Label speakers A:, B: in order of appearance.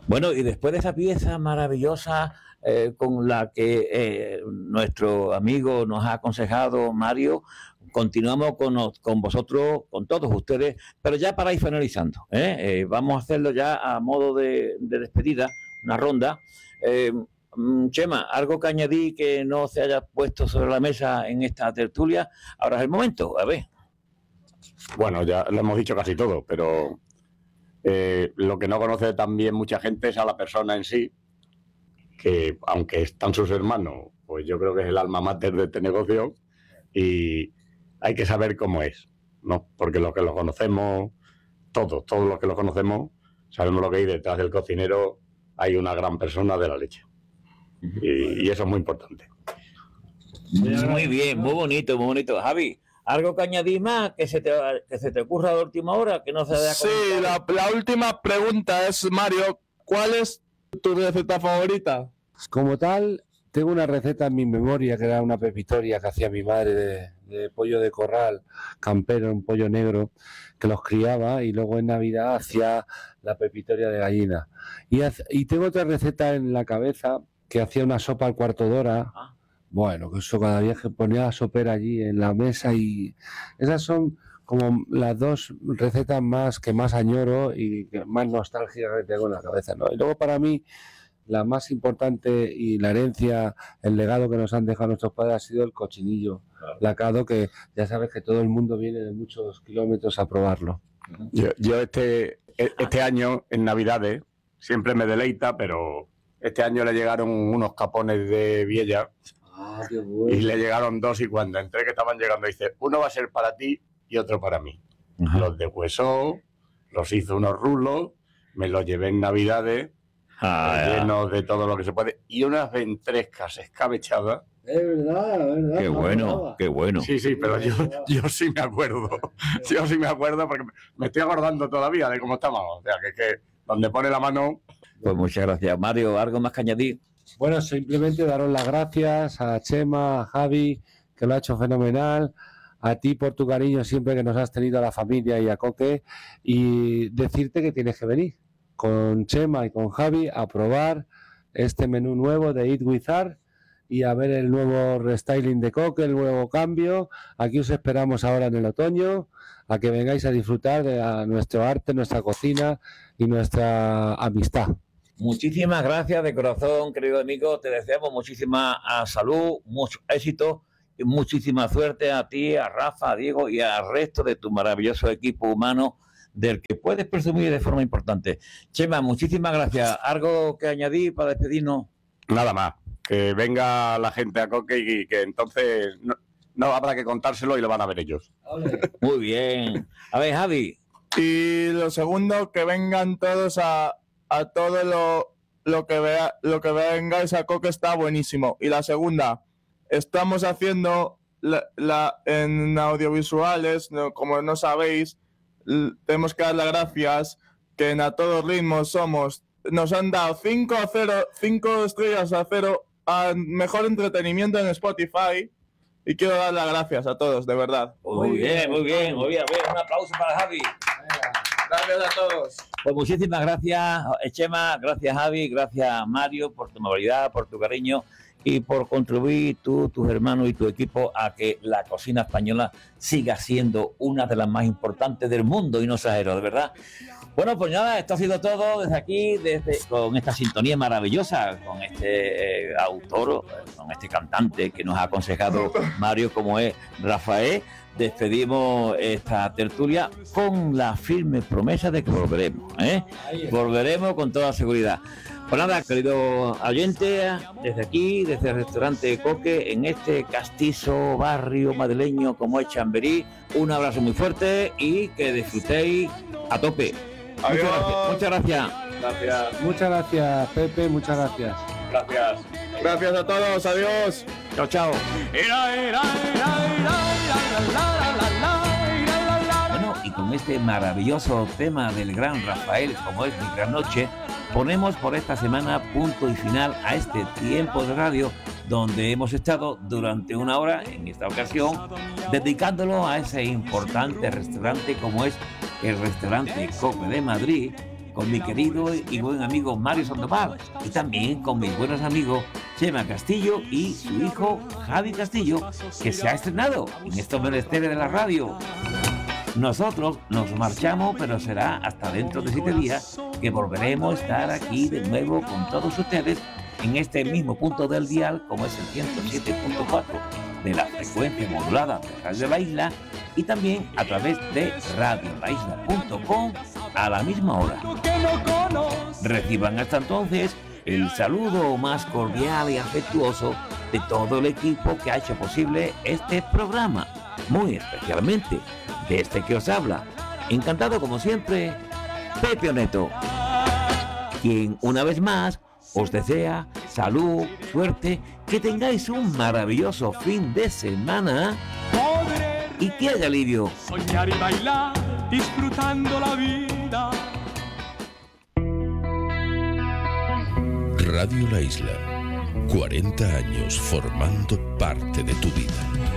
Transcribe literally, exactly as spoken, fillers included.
A: Bueno, y después de esa pieza maravillosa eh, con la que eh, nuestro amigo nos ha aconsejado, Mario, continuamos con, con vosotros, con todos ustedes, pero ya para ir finalizando. ¿eh? Eh, vamos a hacerlo ya a modo de, de despedida, una ronda. Eh, Chema, algo que añadir que no se haya puesto sobre la mesa en esta tertulia. Ahora es el momento, a ver.
B: Bueno, ya lo hemos dicho casi todo, pero eh, lo que no conoce también mucha gente es a la persona en sí, que aunque están sus hermanos, pues yo creo que es el alma mater de este negocio y hay que saber cómo es, ¿no? Porque los que lo conocemos, todos, todos los que lo conocemos, sabemos lo que hay detrás del cocinero, hay una gran persona de la leche. Y, y eso es muy importante.
A: Muy bien, muy bonito, muy bonito. Javi, ¿algo que añadir más que se te, que se te ocurra de última hora? Que no se haya
C: sí, la, la última pregunta es, Mario, ¿cuál es tu receta favorita?
D: Como tal, tengo una receta en mi memoria que era una pepitoria que hacía mi madre de, de pollo de corral campero, un pollo negro, que los criaba y luego en Navidad hacía la pepitoria de gallina. Y, y tengo otra receta en la cabeza que hacía una sopa al cuarto de hora. Ah. Bueno, que eso cada día que ponía la sopera allí en la mesa y esas son como las dos recetas más que más añoro y que más nostalgia que tengo en la cabeza, ¿no? Y luego para mí la más importante y la herencia, el legado que nos han dejado nuestros padres ha sido el cochinillo claro. lacado, que ya sabes que todo el mundo viene de muchos kilómetros a probarlo.
B: Yo, yo este, este año en Navidades siempre me deleita, pero este año le llegaron unos capones de Viella.
D: Ah, qué bueno.
B: Y le llegaron dos y cuando entré que estaban llegando dice, uno va a ser para ti y otro para mí. Ajá. Los deshuesó, los hizo unos rulos, me los llevé en Navidades, ah, llenos de todo lo que se puede, y unas ventrescas escabechadas.
D: Es verdad, es verdad.
A: Qué bueno, qué bueno.
B: Sí, sí, pero yo, yo sí me acuerdo. Yo sí me acuerdo porque me estoy acordando todavía de cómo estábamos. O sea, que, que donde pone la mano...
A: Pues muchas gracias. Mario, ¿algo más que añadir?
D: Bueno, simplemente daros las gracias a Chema, a Javi, que lo ha hecho fenomenal, a ti por tu cariño siempre que nos has tenido a la familia y a Coque, y decirte que tienes que venir con Chema y con Javi a probar este menú nuevo de Eat With Art y a ver el nuevo restyling de Coque, el nuevo cambio. Aquí os esperamos ahora en el otoño, a que vengáis a disfrutar de a nuestro arte, nuestra cocina y nuestra amistad.
A: Muchísimas gracias de corazón, querido amigo. Te deseamos muchísima salud, mucho éxito y muchísima suerte a ti, a Rafa, a Diego y al resto de tu maravilloso equipo humano del que puedes presumir de forma importante. Chema, muchísimas gracias. ¿Algo que añadir para despedirnos?
B: Nada más. Que venga la gente a Coque y que entonces no, no habrá que contárselo y lo van a ver ellos.
A: Muy bien. A ver, Javi.
C: Y lo segundo, que vengan todos a... a todo lo, lo que vea lo que vengáis a Coque está buenísimo. Y la segunda, estamos haciendo la, la, en audiovisuales, no, como no sabéis, l, tenemos que dar las gracias que en A Todo Ritmo somos, nos han dado cinco a cero, cinco estrellas a cero a mejor entretenimiento en Spotify. Y quiero dar las gracias a todos, de verdad.
A: Muy bien, muy bien, muy bien. Un aplauso para Javi.
C: Gracias a todos.
A: Pues muchísimas gracias, Chema, gracias Javi, gracias Mario por tu amabilidad, por tu cariño y por contribuir tú, tus hermanos y tu equipo a que la cocina española siga siendo una de las más importantes del mundo y no exagero, de verdad. Bueno, pues nada, esto ha sido todo desde aquí, desde con esta sintonía maravillosa, con este eh, autor, con este cantante que nos ha aconsejado Mario, como es Rafael. Despedimos esta tertulia con la firme promesa de que volveremos, ¿eh? Volveremos con toda seguridad. Pues nada, queridos oyentes, desde aquí, desde el restaurante Coque, en este castizo barrio madrileño como es Chamberí, un abrazo muy fuerte y que disfrutéis a tope.
C: Adiós.
A: Muchas gracias. Muchas gracias.
C: Gracias.
D: Muchas gracias, Pepe, muchas gracias.
C: Gracias. Gracias a todos, adiós.
A: Chao, chao. Bueno, y con este maravilloso tema del gran Rafael, como es Mi Gran Noche, ponemos por esta semana punto y final a este tiempo de radio donde hemos estado durante una hora, en esta ocasión, dedicándolo a ese importante restaurante como es el restaurante Coque de Madrid, con mi querido y buen amigo Mario Sandoval y también con mis buenos amigos Chema Castillo y su hijo Javi Castillo, que se ha estrenado en estos menesteres de la radio. Nosotros nos marchamos, pero será hasta dentro de siete días que volveremos a estar aquí de nuevo con todos ustedes en este mismo punto del dial, como es el ciento siete punto cuatro de la frecuencia modulada de Radio La Isla, y también a través de radio la isla punto com a la misma hora. Reciban hasta entonces el saludo más cordial y afectuoso de todo el equipo que ha hecho posible este programa, muy especialmente de este que os habla. Encantado como siempre, Pepe Oneto, quien una vez más os desea salud, suerte, que tengáis un maravilloso fin de semana y que haya alivio.
E: Soñar y bailar, disfrutando la vida.
F: Radio La Isla, cuarenta años formando parte de tu vida.